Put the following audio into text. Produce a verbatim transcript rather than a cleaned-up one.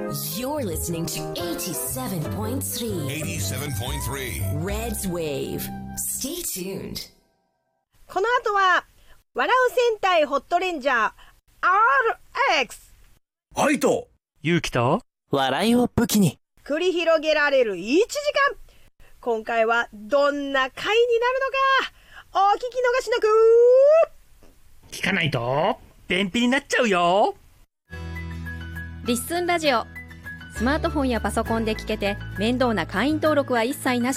You're listening to eighty-seven point three eighty-seven point three Red's Wave. Stay tuned. この後は笑う戦隊ホットレンジャー アールエックス。 愛と勇気と笑いを武器に繰り広げられるいちじかん。今回はどんな回になるのかお聞き逃しなく。 聞かないと便秘になっちゃうよ。 リッスンラジオ。スマートフォンやパソコンで聞けて面倒な会員登録は一切なし。